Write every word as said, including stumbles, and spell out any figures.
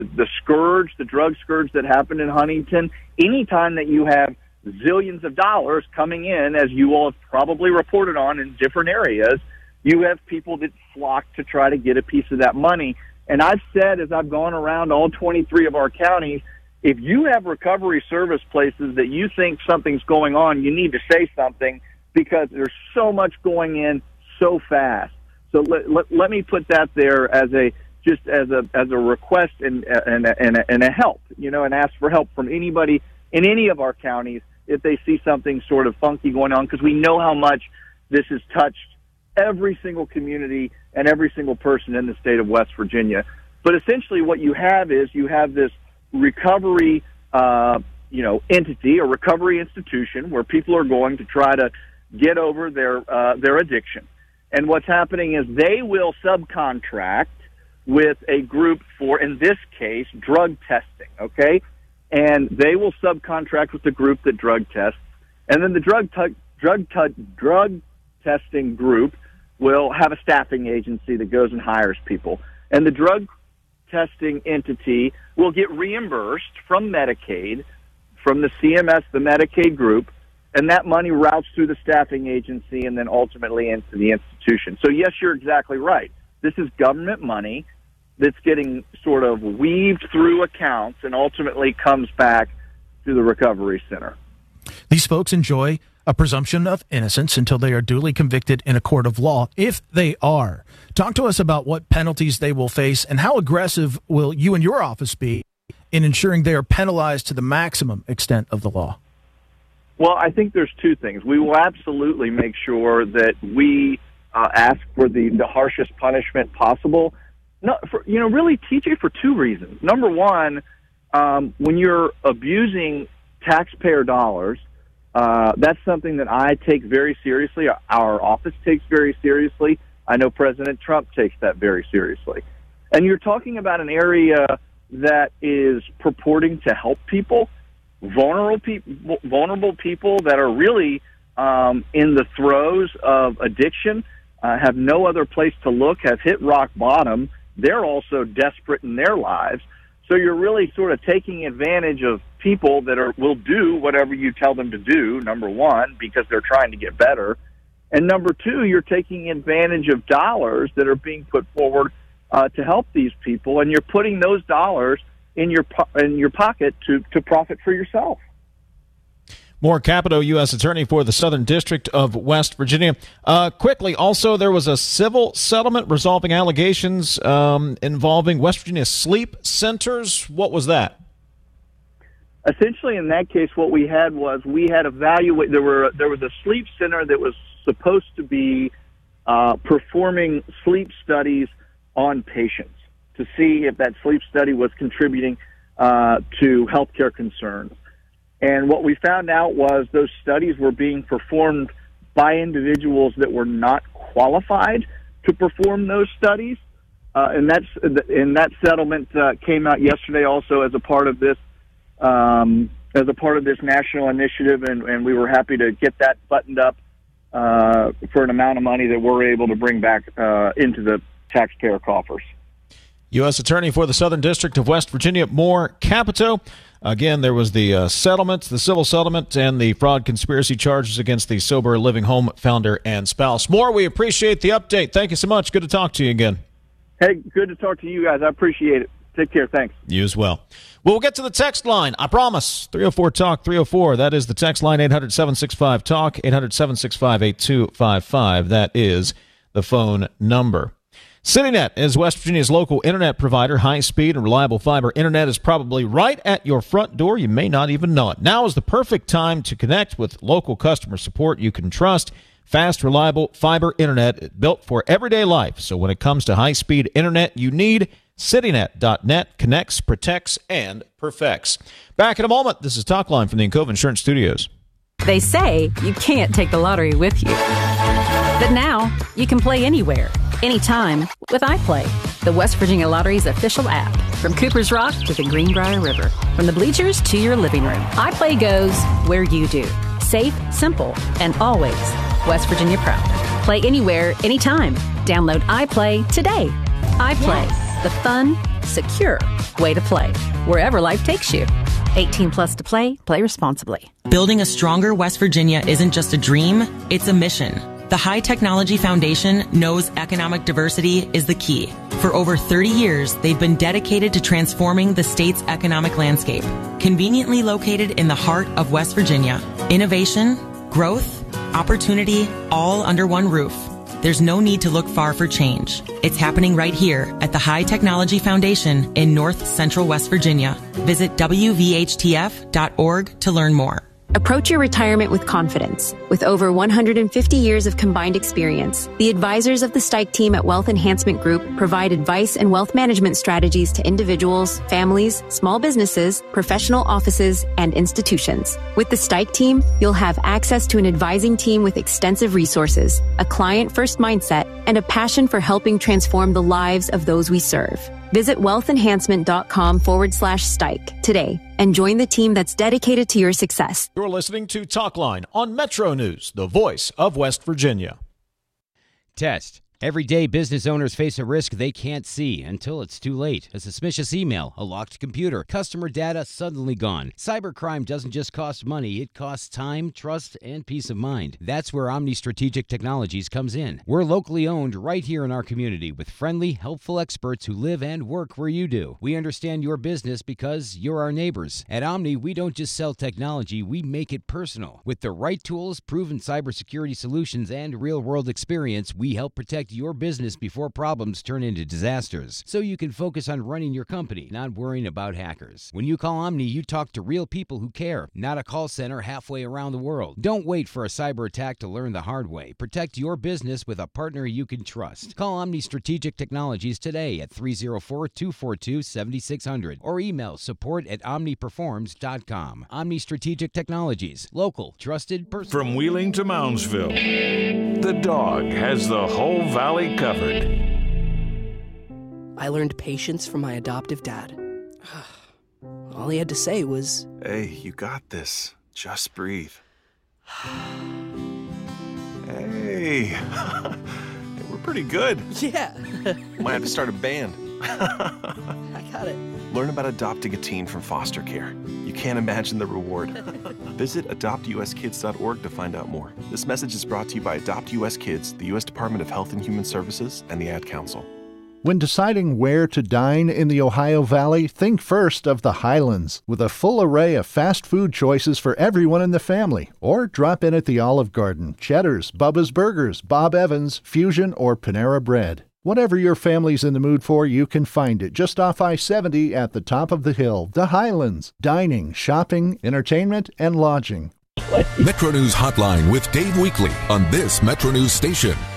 the scourge, the drug scourge that happened in Huntington, anytime that you have zillions of dollars coming in, as you all have probably reported on in different areas, you have people that flock to try to get a piece of that money. And I've said, as I've gone around all twenty-three of our counties, if you have recovery service places that you think something's going on, you need to say something, because there's so much going in so fast. So let, let, let me put that there as a just as a as a request and and and a, and a help, you know, and ask for help from anybody in any of our counties if they see something sort of funky going on, because we know how much this has touched every single community and every single person in the state of West Virginia. But essentially what you have is you have this recovery, uh, you know, entity or recovery institution where people are going to try to get over their uh, their addiction. And what's happening is they will subcontract with a group for, in this case, drug testing, okay? And they will subcontract with the group that drug tests. And then the drug t- drug t- drug testing group will have a staffing agency that goes and hires people. And the drug testing entity will get reimbursed from Medicaid, from the C M S, the Medicaid group, and that money routes through the staffing agency and then ultimately into the institution. So, yes, you're exactly right. This is government money that's getting sort of weaved through accounts and ultimately comes back to the recovery center. These folks enjoy a presumption of innocence until they are duly convicted in a court of law, if they are. Talk to us about what penalties they will face and how aggressive will you and your office be in ensuring they are penalized to the maximum extent of the law. Well, I think there's two things. We will absolutely make sure that we uh, ask for the, the harshest punishment possible. No, for, you know, really, T J, for two reasons. Number one, um, when you're abusing taxpayer dollars, uh, that's something that I take very seriously. Our office takes very seriously. I know President Trump takes that very seriously. And you're talking about an area that is purporting to help people, vulnerable people, vulnerable people that are really um, in the throes of addiction, uh, have no other place to look, have hit rock bottom. They're also desperate in their lives. So you're really sort of taking advantage of people that are will do whatever you tell them to do, number one, because they're trying to get better. And number two, you're taking advantage of dollars that are being put forward uh, to help these people, and you're putting those dollars in your po- in your pocket to, to profit for yourself. Moore Capito, U S Attorney for the Southern District of West Virginia. Uh, quickly, also, there was a civil settlement resolving allegations um, involving West Virginia sleep centers. What was that? Essentially, in that case, what we had was we had evaluate. There were there was a sleep center that was supposed to be uh, performing sleep studies on patients to see if that sleep study was contributing uh, to healthcare concerns. And what we found out was those studies were being performed by individuals that were not qualified to perform those studies. Uh, and that's and that settlement uh, came out yesterday also as a part of this um, as a part of this national initiative, and, and we were happy to get that buttoned up uh, for an amount of money that we're able to bring back uh, into the taxpayer coffers. U S Attorney for the Southern District of West Virginia, Moore Capito. Again, there was the uh, settlement, the civil settlement, and the fraud conspiracy charges against the Sober Living Home founder and spouse. Moore, we appreciate the update. Thank you so much. Good to talk to you again. Hey, good to talk to you guys. I appreciate it. Take care. Thanks. You as well. Well, we'll get to the text line. I promise. three oh four talk three oh four. That is the text line. eight hundred seven six five talk. eight hundred seven six five eight two five five. That is the phone number. CityNet is West Virginia's local internet provider. High-speed and reliable fiber internet is probably right at your front door. You may not even know it. Now is the perfect time to connect with local customer support you can trust. Fast, reliable fiber internet built for everyday life. So when it comes to high-speed internet you need, CityNet dot net connects, protects, and perfects. Back in a moment. This is Talkline from the Encova Insurance Studios. They say you can't take the lottery with you. But now you can play anywhere, anytime with iPlay, the West Virginia Lottery's official app. From Cooper's Rock to the Greenbrier River, from the bleachers to your living room, iPlay goes where you do. Safe, simple, and always West Virginia proud. Play anywhere, anytime. Download iPlay today. iPlay, yes. The fun secure way to play, wherever life takes you. eighteen plus to play. Play responsibly. Building a stronger West Virginia isn't just a dream, it's a mission. The High Technology Foundation knows economic diversity is the key. For over thirty years, they've been dedicated to transforming the state's economic landscape. Conveniently located in the heart of West Virginia, innovation, growth, opportunity, all under one roof. There's no need to look far for change. It's happening right here at the High Technology Foundation in North Central West Virginia. Visit W V H T F dot org to learn more. Approach your retirement with confidence. With over one hundred fifty years of combined experience, the advisors of the Stike team at Wealth Enhancement Group provide advice and wealth management strategies to individuals, families, small businesses, professional offices, and institutions. With the Stike team, you'll have access to an advising team with extensive resources, a client-first mindset, and a passion for helping transform the lives of those we serve. Visit wealthenhancement.com forward slash Stike today and join the team that's dedicated to your success. You're listening to Talkline on Metro News, the voice of West Virginia. Test. Every day, business owners face a risk they can't see until it's too late. A suspicious email, a locked computer, customer data suddenly gone. Cybercrime doesn't just cost money, it costs time, trust, and peace of mind. That's where Omni Strategic Technologies comes in. We're locally owned right here in our community with friendly, helpful experts who live and work where you do. We understand your business because you're our neighbors. At Omni, we don't just sell technology, we make it personal. With the right tools, proven cybersecurity solutions, and real-world experience, we help protect your business before problems turn into disasters, so you can focus on running your company, not worrying about hackers. When you call Omni, you talk to real people who care, not a call center halfway around the world. Don't wait for a cyber attack to learn the hard way. Protect your business with a partner you can trust. Call Omni Strategic Technologies today at three oh four, two four two, seven six zero zero or email support at omniperforms dot com. Omni Strategic Technologies. Local, trusted, personal. From Wheeling to Moundsville, the dog has the whole valley covered. I learned patience from my adoptive dad. All he had to say was, "Hey, you got this. Just breathe." Hey, we're pretty good. Yeah. Might have to start a band. I got it. Learn about adopting a teen from foster care. You can't imagine the reward. Visit adopt u s kids dot org to find out more. This message is brought to you by Adopt U S Kids, the U S Department of Health and Human Services, and the Ad Council. When deciding where to dine in the Ohio Valley, think first of the Highlands, with a full array of fast food choices for everyone in the family. Or drop in at the Olive Garden, Cheddar's, Bubba's Burgers, Bob Evans, Fusion, or Panera Bread. Whatever your family's in the mood for, you can find it just off I seventy at the top of the hill. The Highlands. Dining, shopping, entertainment, and lodging. Metro News Hotline with Dave Weekly on this Metro News station.